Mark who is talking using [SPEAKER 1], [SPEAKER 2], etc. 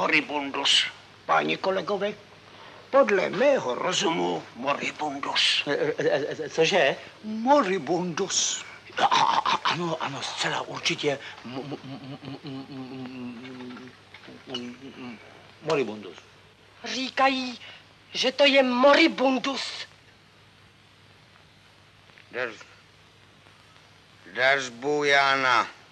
[SPEAKER 1] moribundus.
[SPEAKER 2] Páni kolegové, podle mého rozumu moribundus.
[SPEAKER 3] Cože?
[SPEAKER 2] Moribundus.
[SPEAKER 3] Ano, zcela určitě. Moribundus.
[SPEAKER 4] Říkají, že to je moribundus.
[SPEAKER 1] Das Bujana.